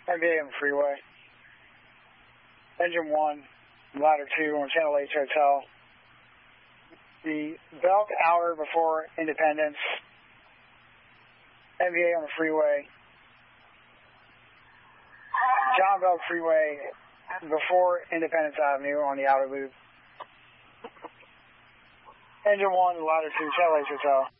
NBA on the freeway. Engine 1, ladder 2 on Channel H Hotel. The Belk hour before Independence. NBA on the freeway. John Belk Freeway before Independence Avenue on the outer loop. Engine 1, ladder 2, Channel H Hotel.